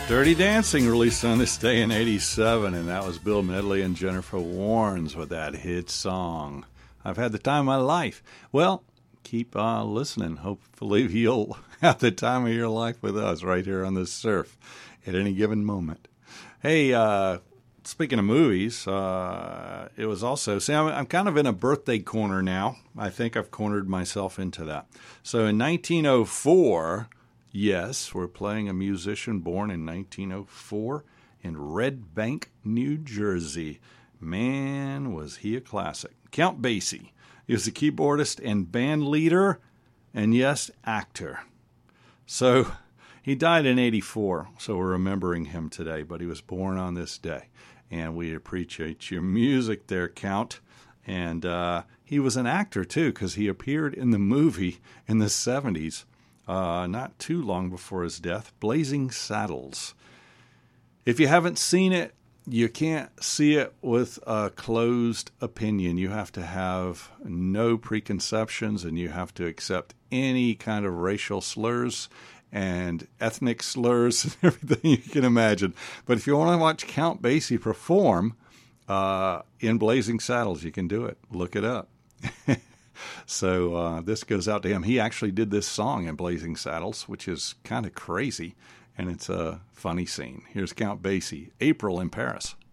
Dirty Dancing released on this day in 87, and that was Bill Medley and Jennifer Warnes with that hit song, I've Had the Time of My Life. Well, keep listening. Hopefully you'll have the time of your life with us right here on the Surf at any given moment. Hey, speaking of movies, it was also, see, I'm kind of in a birthday corner now. I think I've cornered myself into that. So in 1904... yes, we're playing a musician born in 1904 in Red Bank, New Jersey. Man, was he a classic. Count Basie. He was a keyboardist and band leader, and yes, actor. So he died in 84, so we're remembering him today, but he was born on this day. And we appreciate your music there, Count. And he was an actor, too, because he appeared in the movie in the 70s. Not too long before his death, Blazing Saddles. If you haven't seen it, you can't see it with a closed opinion. You have to have no preconceptions, and you have to accept any kind of racial slurs and ethnic slurs and everything you can imagine. But if you want to watch Count Basie perform in Blazing Saddles, you can do it. Look it up. So this goes out to him. He actually did this song in Blazing Saddles, which is kind of crazy, and it's a funny scene. Here's Count Basie, April in Paris.